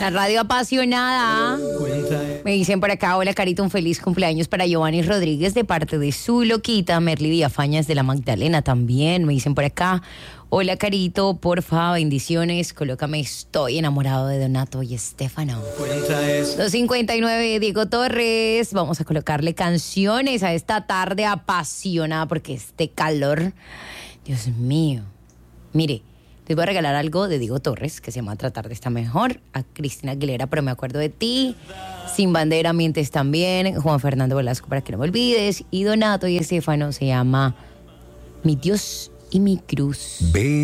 La radio apasionada. Me dicen por acá, hola Carito, un feliz cumpleaños para Giovanni Rodríguez de parte de su loquita. Merly Villafañas de la Magdalena también. Me dicen por acá, hola Carito, porfa, bendiciones. Colócame, estoy enamorado de Donato y Estefano. 259, Diego Torres. Vamos a colocarle canciones a esta tarde apasionada porque este calor, Dios mío. Mire, les voy a regalar algo de Diego Torres, que se llama Tratar de estar mejor. A Cristina Aguilera, pero me acuerdo de ti. Sin Bandera, Mientes también. Juan Fernando Velasco, para que no me olvides. Y Donato y Estefano se llama Mi Dios y mi Cruz.